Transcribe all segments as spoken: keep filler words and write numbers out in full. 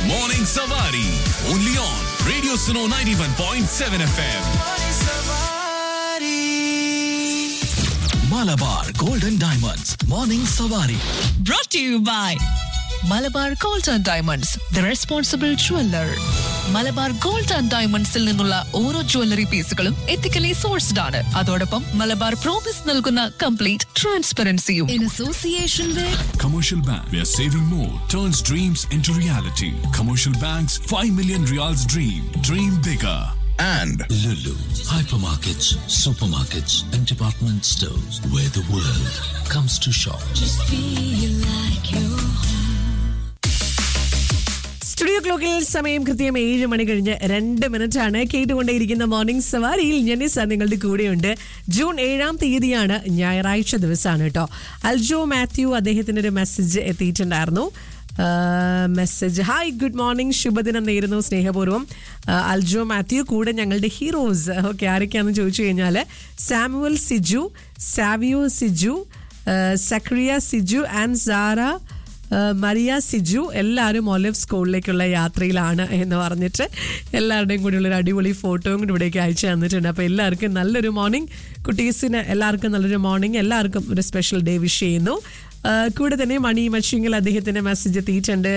Morning Savari. Only on Radio Suno ninety-one point seven F M. Malabar Golden Diamonds. Morning Savari. Brought to you by Malabar gold and diamonds the responsible jeweller. Malabar gold and ഡയമണ്ട്സിൽ നിന്നുള്ള ഓരോ jewellery പീസുകളും ethically sourced ആണ്. അതോടൊപ്പം Malabar promise നൽകുന്ന complete ട്രാൻസ്പെറൻസിയും. In association with Commercial Bank, where saving more turns dreams into reality. Commercial Bank's five million reals dream. Dream bigger. And Lulu, hypermarkets, supermarkets, and department stores where the world comes to shop. Just feel like you're studio ക്ലോക്കിൽ സമയം കൃത്യം ഏഴ് മണി കഴിഞ്ഞ് രണ്ട് minute ആണ്. കേട്ടുകൊണ്ടേയിരിക്കുന്ന morning സവാരിയിൽ ജെന്നിസ നിങ്ങളുടെ കൂടെയുണ്ട്. June ഏഴാം തീയതിയാണ്, ഞായറാഴ്ച ദിവസമാണ് കേട്ടോ. അൽജോ മാത്യു അദ്ദേഹത്തിൻ്റെ ഒരു മെസ്സേജ് എത്തിയിട്ടുണ്ടായിരുന്നു. മെസ്സേജ്: ഹായ്, ഗുഡ് മോർണിംഗ്, ശുഭദിനം നേരുന്നു സ്നേഹപൂർവ്വം. അൽജോ മാത്യു. കൂടെ ഞങ്ങളുടെ ഹീറോസ് ഓക്കെ ആരൊക്കെയാണെന്ന് ചോദിച്ചു കഴിഞ്ഞാൽ Samuel Siju, Savio Siju, Zacharia Siju and Sara Maria Siju. എല്ലാവരും ഒലിവ് സ്കൂളിലേക്കുള്ള യാത്രയിലാണ് എന്ന് പറഞ്ഞിട്ട് എല്ലാവരുടെയും കൂടിയുള്ളൊരു അടിപൊളി ഫോട്ടോയും കൂടി ഇവിടേക്ക് അയച്ചു തന്നിട്ടുണ്ട്. അപ്പോൾ എല്ലാവർക്കും നല്ലൊരു മോർണിംഗ്. കുട്ടീസിന് എല്ലാവർക്കും നല്ലൊരു മോർണിംഗ്. എല്ലാവർക്കും ഒരു സ്പെഷ്യൽ ഡേ വിഷ് ചെയ്യുന്നു. കൂടെ തന്നെ മണി മച്ചിങ്ങിൽ അദ്ദേഹത്തിൻ്റെ മെസ്സേജ് എത്തിയിട്ടുണ്ട്.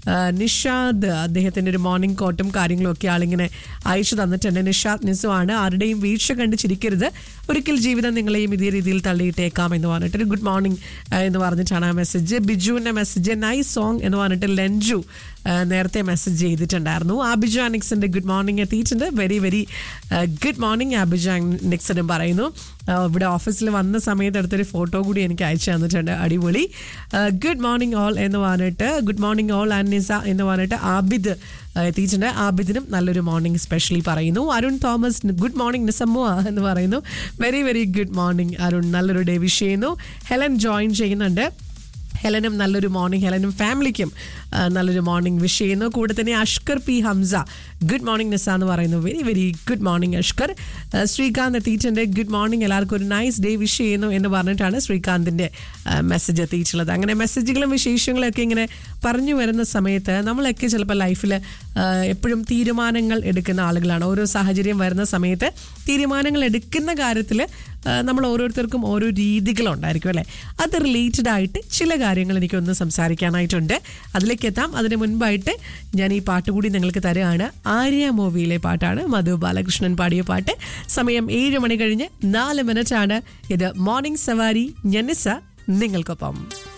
നിഷാദ് അദ്ദേഹത്തിൻ്റെ ഒരു മോർണിംഗ് കോട്ടും കാര്യങ്ങളും ഒക്കെ ആളിങ്ങനെ അയച്ചു തന്നിട്ടുണ്ട്. നിഷാദ് നിസു ആണ്. ആരുടെയും വീഴ്ച കണ്ട് ചിരിക്കരുത്, ഒരിക്കൽ ജീവിതം നിങ്ങളെയും ഇതേ രീതിയിൽ തള്ളിയിട്ടേക്കാം എന്ന് പറഞ്ഞിട്ടൊരു ഗുഡ് മോർണിംഗ് എന്ന് പറഞ്ഞിട്ടാണ് ആ മെസ്സേജ്. ബിജുവിൻ്റെ മെസ്സേജ് നൈസ് സോങ് എന്ന് പറഞ്ഞിട്ട് ലഞ്ചു നേരത്തെ മെസ്സേജ് ചെയ്തിട്ടുണ്ടായിരുന്നു. ആബിജാനിക്സിൻ്റെ ഗുഡ് മോർണിംഗ് എത്തിയിട്ടുണ്ട്. വെരി വെരി ഗുഡ് മോർണിംഗ് ആബിജാനിക്സിനും പറയുന്നു. ഇവിടെ ഓഫീസിൽ വന്ന സമയത്ത് എടുത്തൊരു ഫോട്ടോ കൂടി എനിക്ക് അയച്ചു തന്നിട്ടുണ്ട്. അടിപൊളി. ഗുഡ് മോർണിംഗ് ഓൾ എന്ന് പറഞ്ഞിട്ട് ഗുഡ് മോർണിംഗ് ഓൾ ആൻഡ് നിസ എന്ന് പറഞ്ഞിട്ട് ആബിദ് എത്തിയിട്ടുണ്ട്. ആബിദിനും നല്ലൊരു മോർണിംഗ് സ്പെഷ്യലി പറയുന്നു. അരുൺ തോമസ് ഗുഡ് മോർണിംഗ് നിസമ്മോ എന്ന് പറയുന്നു. Very very good morning Arun, നല്ലൊരു ഡേ വിഷ് ചെയ്യുന്നു. ഹെലൻ ജോയിൻ ചെയ്യുന്നുണ്ട്. ഹെലനും നല്ലൊരു മോർണിംഗ്. ഹെലനും ഫാമിലിക്കും നല്ലൊരു മോർണിംഗ് വിഷ് ചെയ്യുന്നു. കൂടെ തന്നെ Ashkar P Hamza good morning നിസ എന്ന് പറയുന്നു. Very very good morning Ashkar. Srikanth എത്തിയിട്ടുണ്ട്. ഗുഡ് മോർണിംഗ്, എല്ലാവർക്കും ഒരു നൈസ് ഡേ വിഷ് ചെയ്യുന്നു എന്ന് പറഞ്ഞിട്ടാണ് ശ്രീകാന്തിൻ്റെ മെസ്സേജ് എത്തിയിട്ടുള്ളത്. അങ്ങനെ മെസ്സേജുകളും വിശേഷങ്ങളൊക്കെ ഇങ്ങനെ പറഞ്ഞു വരുന്ന സമയത്ത് നമ്മളൊക്കെ ചിലപ്പോൾ ലൈഫിൽ എപ്പോഴും തീരുമാനങ്ങൾ എടുക്കുന്ന ആളുകളാണ്. ഓരോ സാഹചര്യം വരുന്ന സമയത്ത് തീരുമാനങ്ങൾ എടുക്കുന്ന കാര്യത്തിൽ നമ്മൾ ഓരോരുത്തർക്കും ഓരോ രീതികളുണ്ടായിരിക്കും അല്ലേ. അത് റിലേറ്റഡ് ആയിട്ട് ചില കാര്യങ്ങൾ എനിക്കൊന്ന് സംസാരിക്കാനായിട്ടുണ്ട്. അതിലേക്ക് എത്താം. അതിന് മുൻപായിട്ട് ഞാൻ ഈ പാട്ട് കൂടി നിങ്ങൾക്ക് തരുകയാണ്. ആര്യ മൂവിയിലെ പാട്ടാണ്, മധു ബാലകൃഷ്ണൻ പാടിയ പാട്ട്. സമയം ഏഴ് മണി കഴിഞ്ഞ് നാല് മിനിറ്റ് ആണ്. ഇത് മോർണിംഗ് സവാരി, ജെന്നിസ നിങ്ങൾക്കൊപ്പം.